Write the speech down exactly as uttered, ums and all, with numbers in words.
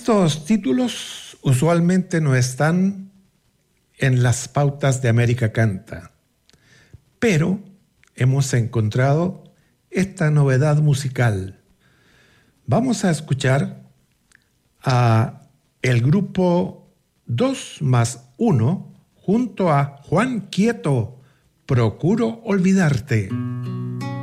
Estos títulos usualmente no están en las pautas de América Canta, pero hemos encontrado esta novedad musical. Vamos a escuchar a el grupo dos más uno junto a Juan Quieto, Procuro Olvidarte.